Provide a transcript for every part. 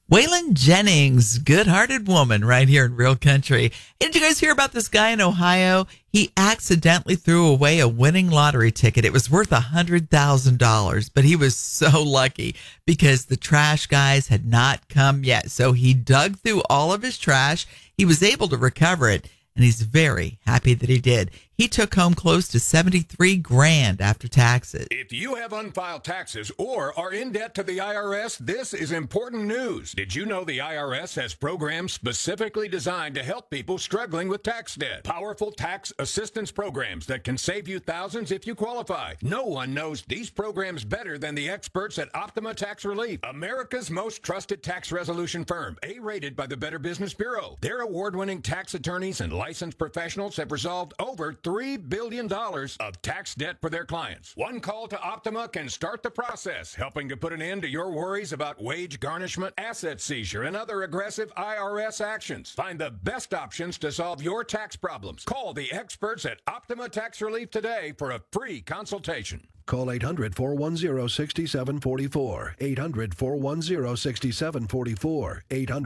Waylon Jennings, good-hearted woman right here in Real Country. Hey, did you guys hear about this guy in Ohio? He accidentally threw away a winning lottery ticket. It was worth $100,000, but he was so lucky because the trash guys had not come yet. So he dug through all of his trash. He was able to recover it, and he's very happy that he did. He took home close to $73,000 after taxes. If you have unfiled taxes or are in debt to the IRS, this is important news. Did you know the IRS has programs specifically designed to help people struggling with tax debt? Powerful tax assistance programs that can save you thousands if you qualify. No one knows these programs better than the experts at Optima Tax Relief, America's most trusted tax resolution firm, A-rated by the Better Business Bureau. Their award-winning tax attorneys and licensed professionals have resolved over $3 billion of tax debt for their clients. One call to Optima can start the process, helping to put an end to your worries about wage garnishment, asset seizure, and other aggressive IRS actions. Find the best options to solve your tax problems. Call the experts at Optima Tax Relief today for a free consultation. Call 800-410-6744. 800-410-6744.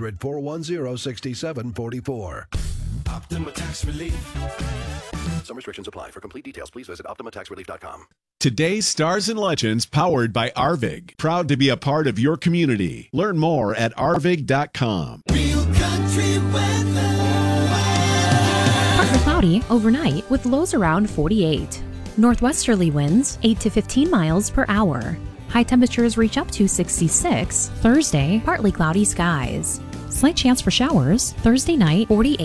800-410-6744. Optima Tax Relief. Some restrictions apply. For complete details, please visit OptimaTaxRelief.com. Today's Stars and Legends powered by Arvig. Proud to be a part of your community. Learn more at arvig.com. Real country weather. Partly cloudy overnight with lows around 48. Northwesterly winds 8 to 15 miles per hour. High temperatures reach up to 66. Thursday, partly cloudy skies. Slight chance for showers. Thursday night, 48.